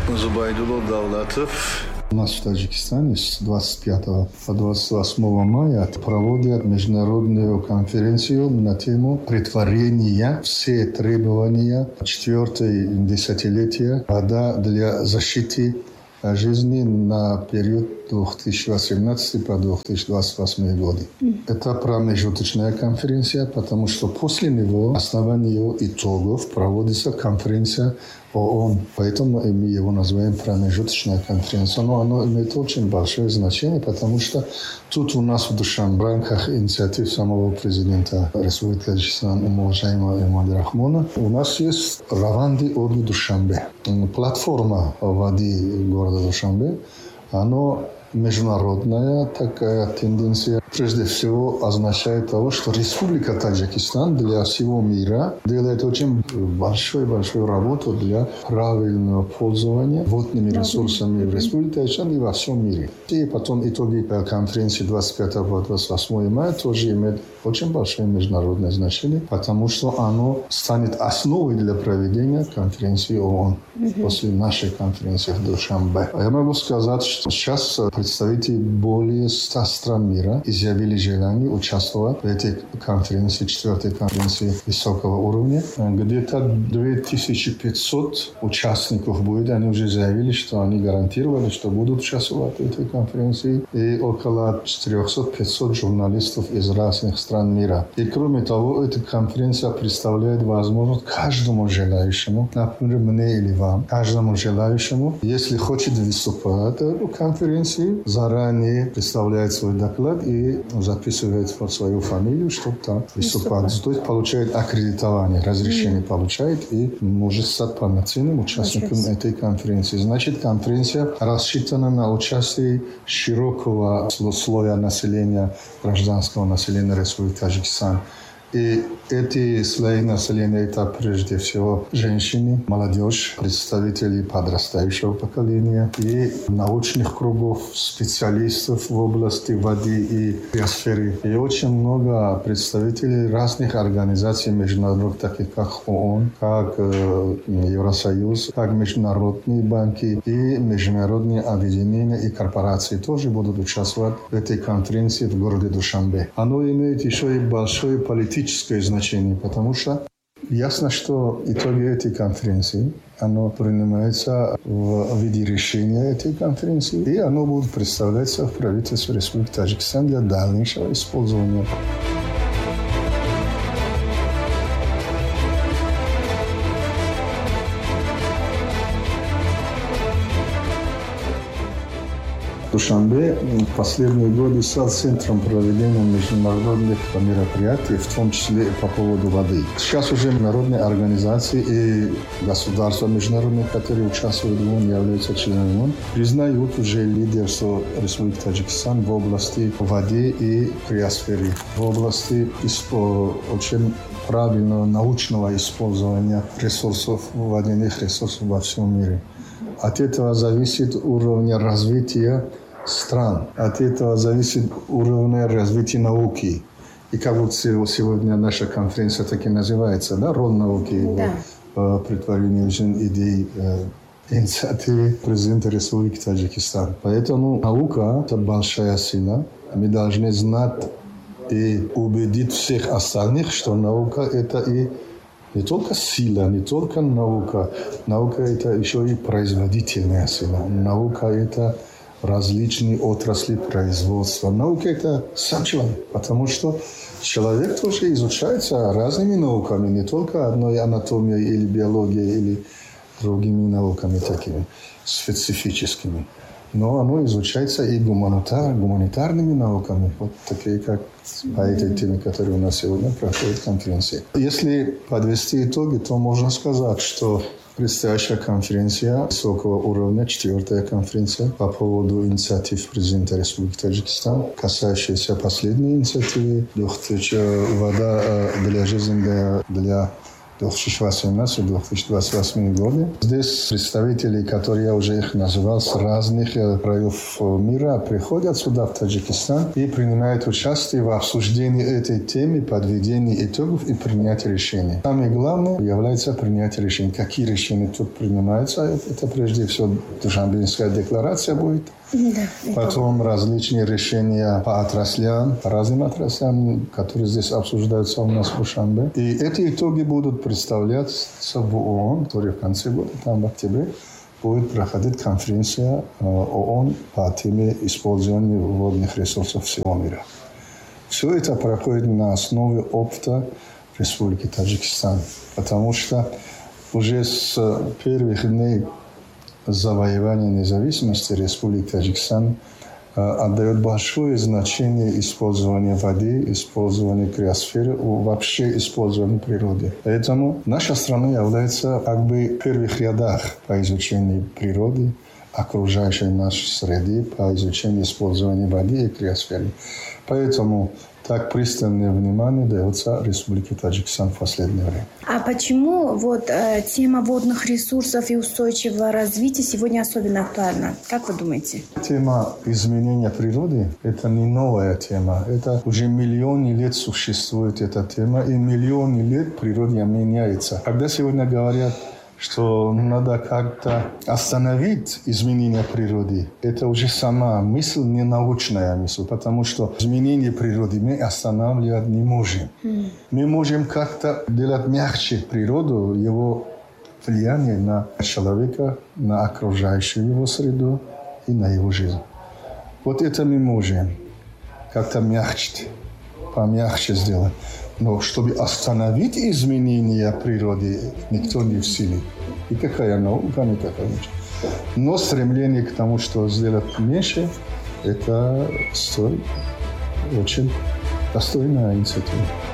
Зубайдулов Давлатов. У нас в Таджикистане с 25 по 28 мая проводят международную конференцию на тему претворения все требования 4-й десятилетия вода для защиты жизни на период 2018 по 2028 годы. Это промежуточная конференция, потому что после него, на основании его итогов, проводится конференция ООН. Поэтому мы его называем промежуточная конференция. Но оно имеет очень большое значение, потому что тут у нас в Душанбе в рамках инициатив самого президента Республики Таджикистан, уважаемого Эмомали Рахмона, у нас есть Раванди Оду Душанбе. Платформа воды города Душанбе, она международная такая тенденция. Прежде всего означает того, что Республика Таджикистан для всего мира делает очень большую работу для правильного пользования водными ресурсами в Республике Таджикистан и во всем мире. И потом итоги конференции 25 по 28 мая тоже имеют очень большое международное значение, потому что оно станет основой для проведения конференции ООН после нашей конференции в Душанбе. Я могу сказать, что сейчас представители более 100 стран мира изъявили желание участвовать в этой конференции, 4-й конференции высокого уровня. Где-то 2500 участников будет. Они уже заявили, что они гарантировали, что будут участвовать в этой конференции. И около 400-500 журналистов из разных стран мира. И кроме того, эта конференция представляет возможность каждому желающему, например, мне или вам, каждому желающему, если хочет выступать в конференции, заранее представляет свой доклад и записывает свою фамилию, чтобы там выступать. То есть получает аккредитование, разрешение получает и может стать полноценным участником этой конференции. Значит, конференция рассчитана на участие широкого слоя населения, гражданского населения Республики Таджикистан. И эти слои населения – это прежде всего женщины, молодежь, представители подрастающего поколения и научных кругов, специалистов в области воды и биосферы. И очень много представителей разных организаций международных, таких как ООН, как Евросоюз, как международные банки и международные объединения и корпорации тоже будут участвовать в этой конференции в городе Душанбе. Оно имеет еще и большое политическое значение, потому что ясно, что итоги этой конференции, оно принимается в виде решения этой конференции, и оно будет представляться в правительстве Республики Таджикистан для дальнейшего использования. Душанбе в последние годы стал центром проведения международных мероприятий, в том числе и по поводу воды. Сейчас уже международные организации и государства международные, которые участвуют в ООН, являются членами ООН, признают уже лидерство Республики Таджикистан в области воды и криосферы, в области очень правильного научного использования ресурсов, водяных ресурсов во всем мире. От этого зависит уровень развития стран. От этого зависит уровень развития науки. И как вот сегодня наша конференция так и называется, да, роль науки в претворении в жизнь идей инициативы президента Республики Таджикистан. Поэтому наука – это большая сила. Мы должны знать и убедить всех остальных, что наука – это и не только сила, не только наука. Наука – это еще и производительная сила. Наука – это различные отрасли производства. Наука – это сам человек, потому что человек тоже изучается разными науками, не только одной анатомией или биологией, или другими науками такими специфическими. Но оно изучается и гуманитарными науками, вот такие, как по этой теме, которая у нас сегодня проходит конференция. Если подвести итоги, то можно сказать, что предстоящая конференция высокого уровня, 4-я конференция по поводу инициатив президента Республики Таджикистан, касающаяся последней инициативы, вода для жизни, для 2018-2028 годы. Здесь представители, которые я уже их назвал, с разных краев мира приходят сюда, в Таджикистан, и принимают участие в обсуждении этой темы, подведении итогов и принятии решений. Самое главное является принятие решений. Какие решения тут принимаются? Это прежде всего Душанбенская декларация будет. Да, Потом различные решения по отраслям, по разным отраслям, которые здесь обсуждаются у нас в Душанбе. И эти итоги будут представляться в ООН, который в конце года, там в октябре, будет проходить конференция ООН по теме использования водных ресурсов всего мира. Все это проходит на основе опыта Республики Таджикистан, потому что уже с первых дней завоевания независимости Республики Таджикистан отдает большое значение использованию воды, использованию криосферы, вообще использованию природы. Поэтому наша страна является как бы в первых рядах по изучению природы, окружающей нашей среды, по изучению использования воды и криосферы. Поэтому так пристальное внимание дается Республике Таджикистан в последнее время. А почему тема водных ресурсов и устойчивого развития сегодня особенно актуальна? Как вы думаете? Тема изменения природы – это не новая тема. Это уже миллионы лет существует эта тема, и миллионы лет природа меняется. Когда сегодня говорят, что надо как-то остановить изменение природы, это уже сама мысль, не научная мысль, потому что изменение природы мы останавливать не можем. Мы можем как-то делать мягче природу, его влияние на человека, на окружающую его среду и на его жизнь. Вот это мы можем как-то мягче, помягче сделать. Но чтобы остановить изменения природы, никто не в силе. И какая наука, никакая ничего. Но стремление к тому, что сделать меньше, это очень достойная инициатива.